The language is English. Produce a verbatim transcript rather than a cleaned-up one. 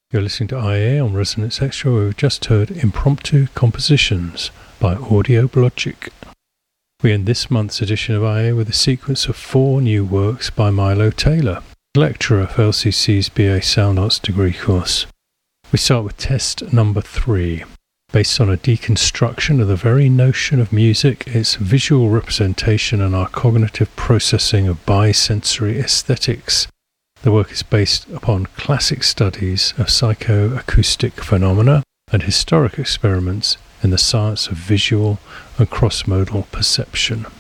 You're listening to I A on Resonance Extra, where we've just heard Impromptu Compositions by Audioblogic. We end this month's edition of I A with a sequence of four new works by Milo Taylor, lecturer for L C C's B A Sound Arts degree course. We start with test number three, based on a deconstruction of the very notion of music, its visual representation and our cognitive processing of bisensory aesthetics. The work is based upon classic studies of psychoacoustic phenomena and historic experiments in the science of visual and cross-modal perception.